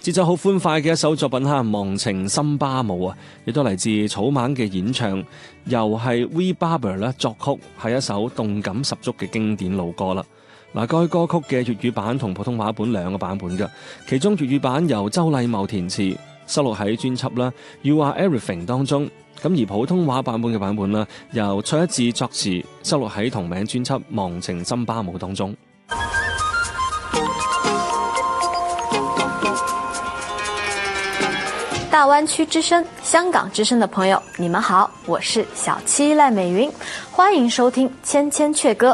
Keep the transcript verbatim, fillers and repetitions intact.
節奏好歡快嘅一首作品哈，《忘情森巴舞》啊，亦都嚟自草蜢嘅演唱，又係 V Barber 咧作曲，係一首動感十足嘅經典老歌啦。嗱，該歌曲嘅粵語版同普通話本兩個版本嘅，其中粵語版由周禮茂填詞，收錄喺專輯啦《You Are Everything》當中。咁而普通話版本嘅版本啦，由蔡一智作詞，收錄喺同名專輯《忘情森巴舞》當中。 大灣區之聲、香港之聲的朋友，你們好，我是小七賴美雲，歡迎收聽《千千闕歌》。